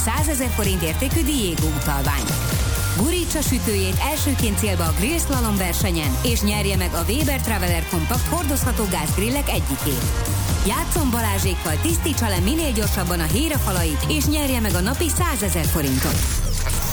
100 000 forint értékű Diego utalványt. Gurítsa sütőjét elsőként célba a grill slalom versenyen, és nyerje meg a Weber Traveler Compact hordozható gázgrillek egyikét. Játszon Balázsékkal, tisztítsa le minél gyorsabban a hírafalait, és nyerje meg a napi 100 000 forintot.